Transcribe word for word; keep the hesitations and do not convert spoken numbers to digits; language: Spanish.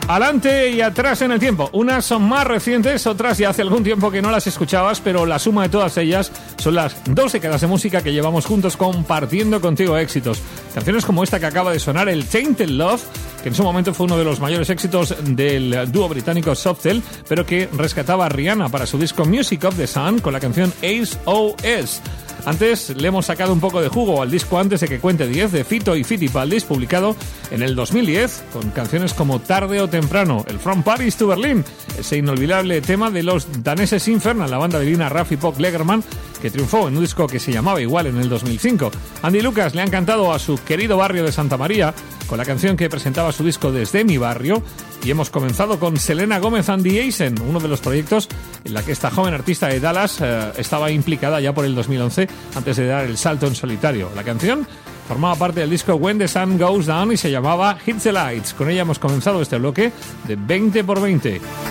Adelante y atrás en el tiempo. Unas son más recientes, otras ya hace algún tiempo que no las escuchabas, pero la suma de todas ellas son las dos décadas de música que llevamos juntos compartiendo contigo éxitos. Canciones como esta que acaba de sonar, el Tainted Love, que en su momento fue uno de los mayores éxitos del dúo británico Softcell, pero que rescataba a Rihanna para su disco Music of the Sun con la canción S O S. Antes le hemos sacado un poco de jugo al disco Antes de que cuente diez de Fito y Fitipaldis, publicado en el dos mil diez, con canciones como Tarde o Temprano, el From Paris to Berlin, ese inolvidable tema de los daneses Infernal, la banda berlina Raffi Pop Legerman, que triunfó en un disco que se llamaba igual en el dos mil cinco. Andy y Lucas le han cantado a su querido barrio de Santa María con la canción que presentaba su disco Desde mi barrio, y hemos comenzado con Selena Gómez and the Eisen, uno de los proyectos en la que esta joven artista de Dallas eh, estaba implicada ya por el dos mil once, antes de dar el salto en solitario. La canción formaba parte del disco When the Sun Goes Down y se llamaba Hit the Lights. Con ella hemos comenzado este bloque de veinte por veinte.